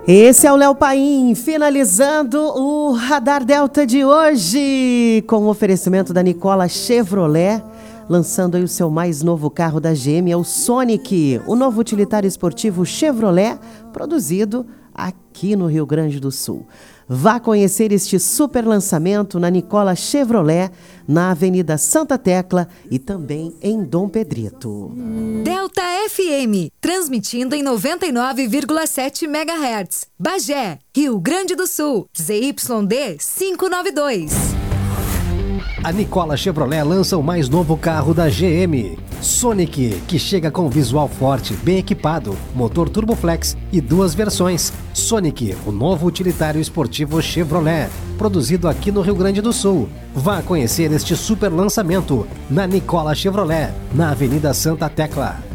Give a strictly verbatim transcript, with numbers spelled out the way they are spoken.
Esse é o Léo Paim, finalizando o Radar Delta de hoje, com o oferecimento da Nicola Chevrolet, lançando aí o seu mais novo carro da G M, é o Sonic, o novo utilitário esportivo Chevrolet, produzido aqui no Rio Grande do Sul. Vá conhecer este super lançamento na Nicola Chevrolet, na Avenida Santa Tecla e também em Dom Pedrito. Delta F M, transmitindo em noventa e nove vírgula sete megahertz. Bagé, Rio Grande do Sul, Z Y D quinhentos e noventa e dois. A Nicola Chevrolet lança o mais novo carro da G M, Sonic, que chega com visual forte, bem equipado, motor Turboflex e duas versões. Sonic, o novo utilitário esportivo Chevrolet, produzido aqui no Rio Grande do Sul. Vá conhecer este super lançamento na Nicola Chevrolet, na Avenida Santa Tecla.